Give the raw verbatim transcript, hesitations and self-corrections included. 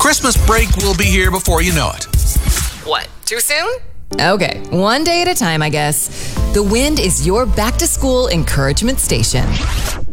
Christmas break will be here before you know it. What, too soon? Okay, one day at a time, I guess. The Wind is your back-to-school encouragement station.